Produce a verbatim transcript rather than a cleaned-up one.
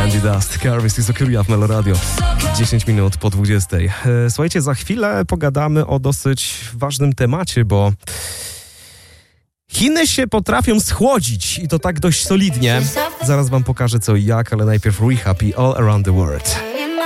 Candy Dust, Carvis i Sokuria w Meloradio. dziesięć minut po dwudziestej. Słuchajcie, za chwilę pogadamy o dosyć ważnym temacie, bo Chiny się potrafią schłodzić i to tak dość solidnie. Zaraz wam pokażę co i jak, ale najpierw Rehab i All Around the World.